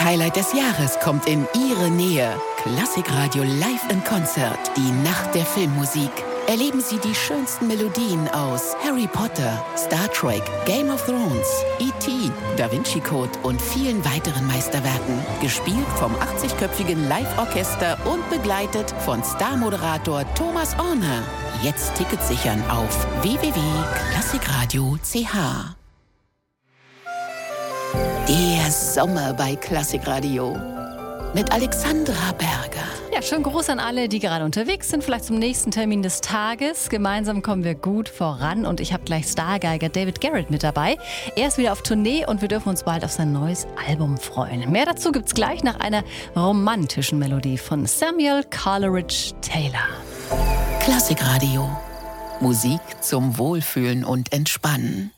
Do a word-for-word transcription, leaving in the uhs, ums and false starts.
Highlight des Jahres kommt in Ihre Nähe. Klassikradio Live in Konzert, die Nacht der Filmmusik. Erleben Sie die schönsten Melodien aus Harry Potter, Star Trek, Game of Thrones, E T, Da Vinci Code und vielen weiteren Meisterwerken. Gespielt vom achtzigköpfigen Live-Orchester und begleitet von Starmoderator Thomas Orner. Jetzt Tickets sichern auf w w w punkt klassikradio punkt c h. Der Sommer bei Klassikradio mit Alexandra Berger. Ja, schönen Gruß an alle, die gerade unterwegs sind, vielleicht zum nächsten Termin des Tages. Gemeinsam kommen wir gut voran und ich habe gleich Stargeiger David Garrett mit dabei. Er ist wieder auf Tournee und wir dürfen uns bald auf sein neues Album freuen. Mehr dazu gibt's gleich nach einer romantischen Melodie von Samuel Coleridge Taylor. Klassikradio. Musik zum Wohlfühlen und Entspannen.